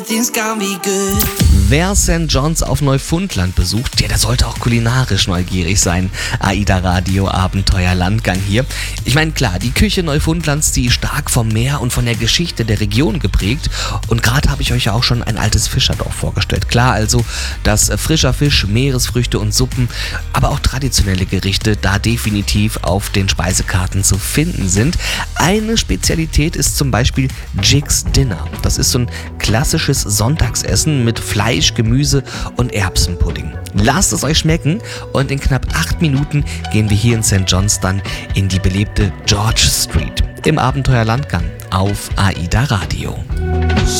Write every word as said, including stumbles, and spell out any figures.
Things gonna be good. Wer Sankt John's auf Neufundland besucht, ja, der sollte auch kulinarisch neugierig sein. AIDA Radio Abenteuer Landgang hier. Ich meine, klar, die Küche Neufundlands, die ist stark vom Meer und von der Geschichte der Region geprägt. Und gerade habe ich euch ja auch schon ein altes Fischerdorf vorgestellt. Klar also, dass äh, frischer Fisch, Meeresfrüchte und Suppen, aber auch traditionelle Gerichte da definitiv auf den Speisekarten zu finden sind. Eine Spezialität ist zum Beispiel Jigs Dinner. Das ist so ein klassisches Sonntagsessen mit Fleisch, Gemüse und Erbsenpudding. Lasst es euch schmecken und in knapp acht Minuten gehen wir hier in Sankt John's dann in die belebte George Street im Abenteuer Landgang auf AIDA Radio.